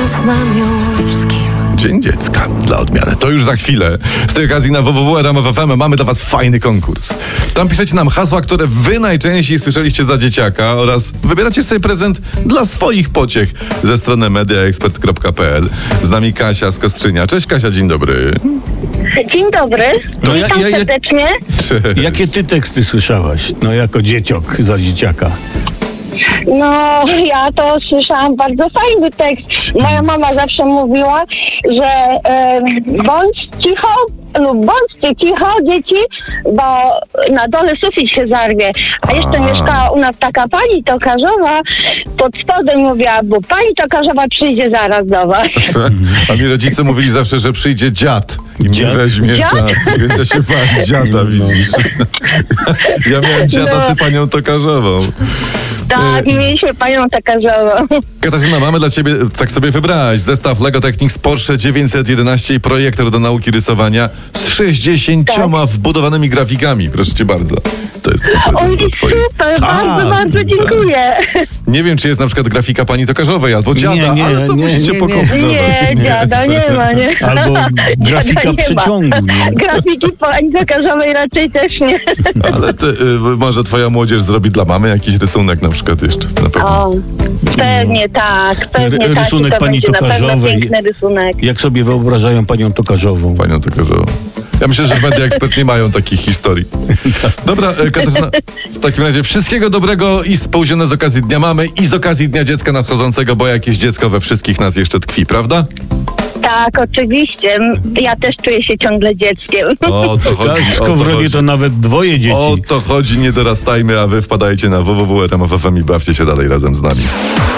teraz mam już z kim. Dzień Dziecka dla odmiany. To już za chwilę. Z tej okazji na www.rmf.fm mamy dla was fajny konkurs. Tam piszecie nam hasła, które wy najczęściej słyszeliście za dzieciaka oraz wybieracie sobie prezent dla swoich pociech ze strony mediaexpert.pl. Z nami Kasia z Kostrzynia. Cześć Kasia, dzień dobry. Dzień dobry, witam serdecznie. Cześć. Jakie ty teksty słyszałaś? No jako dzieciok za dzieciaka. No, ja to słyszałam bardzo fajny tekst. Moja mama zawsze mówiła, że bądź cicho lub bądźcie cicho, dzieci, bo na dole sufit się zarwie. A jeszcze mieszkała u nas taka pani tokarzowa, pod spodem mówiła, bo pani tokarzowa przyjdzie zaraz do was. A mi rodzice mówili zawsze, że przyjdzie dziad i mnie weźmie, Dziad? tak, więc ja się bałem dziada, widzisz. Ja miałem dziada, ty panią tokarzową. Tak, mieliśmy panią tokarzową. Katarzyna, mamy dla ciebie, tak sobie wybrałaś, zestaw Lego Technics Porsche 911 i projektor do nauki rysowania z 60 wbudowanymi grafikami. Proszę cię bardzo. To jest twój prezent Oj, dla twojej. super, bardzo dziękuję. Nie wiem, czy jest na przykład grafika pani tokarzowej albo dziada, Nie, ale to nie, musicie nie. pokombinować. Nie, dziada nie ma, nie. Albo grafika Dziada nie ma. przeciągu. Nie? Grafiki pani tokarzowej raczej też nie. Ale ty, może twoja młodzież zrobi dla mamy jakiś rysunek na przykład jeszcze, na pewno. O, pewnie tak, pewnie tak. Rysunek I to pani będzie na pewno tokarzowej. piękny rysunek. Jak sobie wyobrażają panią tokarzową? Panią tokarzową. Ja myślę, że w Media Expert nie mają takich historii. Dobra, Katarzyna, w takim razie wszystkiego dobrego i spełnione z okazji Dnia Mamy i z okazji Dnia Dziecka nadchodzącego, bo jakieś dziecko we wszystkich nas jeszcze tkwi, prawda? Tak, oczywiście. Ja też czuję się ciągle dzieckiem. O to chodzi. Tak, w o to Skowronie chodzi. to nawet dwoje dzieci. O to chodzi, nie dorastajmy, a wy wpadajcie na www.rmf.fm i bawcie się dalej razem z nami.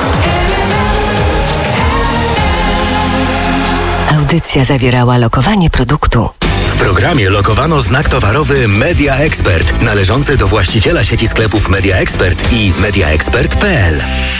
Audycja zawierała lokowanie produktu. W programie lokowano znak towarowy Media Expert, należący do właściciela sieci sklepów Media Expert i mediaexpert.pl.